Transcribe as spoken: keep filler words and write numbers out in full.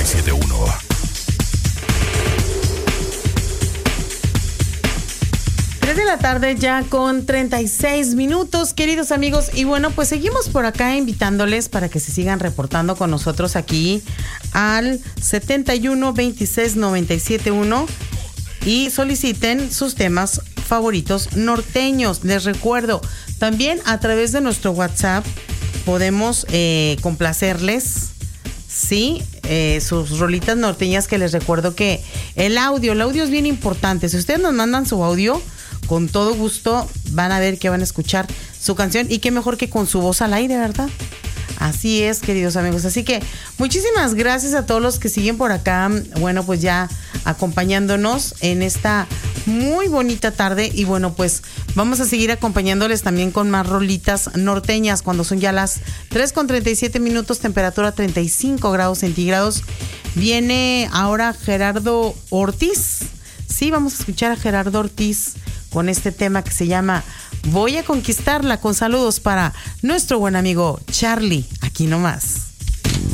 siete uno. tres de la tarde ya con treinta y seis minutos, queridos amigos. Y bueno, pues seguimos por acá invitándoles para que se sigan reportando con nosotros aquí al setenta y uno veintiséis noventa y siete uno y soliciten sus temas favoritos norteños. Les recuerdo, también a través de nuestro WhatsApp podemos eh, complacerles, sí, eh, sus rolitas norteñas, que les recuerdo que el audio, el audio es bien importante. Si ustedes nos mandan su audio, con todo gusto van a ver que van a escuchar su canción, y qué mejor que con su voz al aire, ¿verdad? Así es, queridos amigos. Así que muchísimas gracias a todos los que siguen por acá, bueno, pues ya acompañándonos en esta muy bonita tarde. Y bueno, pues vamos a seguir acompañándoles también con más rolitas norteñas cuando son ya las tres con treinta y siete minutos, temperatura treinta y cinco grados centígrados. Viene ahora Gerardo Ortiz. Sí, vamos a escuchar a Gerardo Ortiz con este tema que se llama Voy a conquistarla, con saludos para nuestro buen amigo Charlie, aquí nomás.